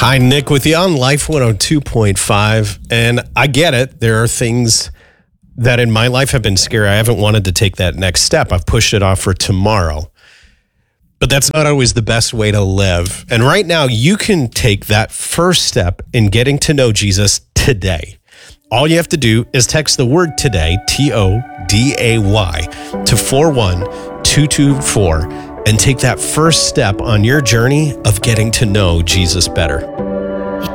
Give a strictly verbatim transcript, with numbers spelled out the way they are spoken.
Hi, Nick with you on Life one oh two point five. And I get it. There are things that in my life have been scary. I haven't wanted to take that next step. I've pushed it off for tomorrow. But that's not always the best way to live. And right now, you can take that first step in getting to know Jesus today. All you have to do is text the word today, T O D A Y, to four one two two four and take that first step on your journey of getting to know Jesus better.